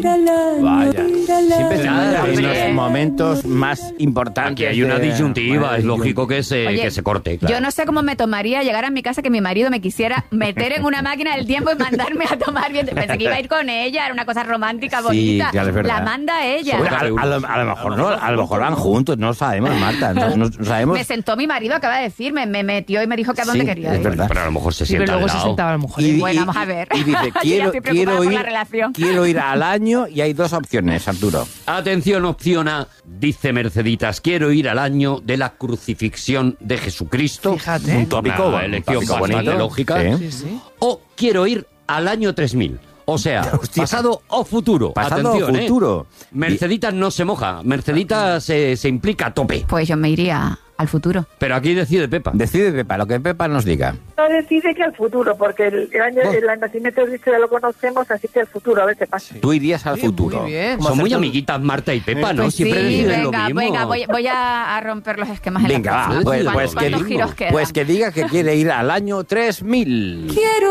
Vaya, siempre se Nada, en hombre. los momentos más importantes. Aquí hay una de- disyuntiva, es lógico que Oye, se corte, claro. Yo no sé cómo me tomaría llegar a mi casa que mi marido me quisiera meter en una máquina del tiempo y mandarme a tomar viento. Pensé que iba a ir con ella, era una cosa romántica, Sí, bonita. claro, es verdad. La manda ella. Bueno, a lo mejor no, a lo mejor van juntos, no lo sabemos, Marta, no sabemos. Me sentó mi marido, acaba de decirme, me metió y me dijo que a dónde Sí, quería es ir. verdad. Pero a lo mejor se Sí, sienta pero luego al se lado. sentaba a lo mejor. Bueno, vamos a ver. Y dice, Yo quiero, estoy preocupada por la relación. quiero ir al año y hay dos opciones, Arturo. Atención, opción A, dice Merceditas, quiero ir al año de la crucifixión de Jesucristo. Fíjate. Un tópico, Una bueno, elección un tópico bastante bonito. lógica. Sí. Sí, sí. O quiero ir al año 3000. O sea, Hostia. pasado o futuro. Pasado Atención, o futuro. Merceditas no se moja. Merceditas se implica a tope. Pues yo me iría al futuro. Pero aquí decide Pepa. Decide Pepa, lo que Pepa nos diga. No decide que al futuro, porque el año el nacimiento de Cristo ya lo conocemos, así que al futuro, a ver qué pasa. Tú irías al Oye, futuro. Muy bien. Son muy amiguitas Marta y Pepa, ¿no? Pues Siempre sí, deciden venga, lo mismo. venga, voy a romper los esquemas en Venga, la va, casa. pues, ¿Cuántos que, giros quedan? pues que diga que quiere ir al año 3000. Quiero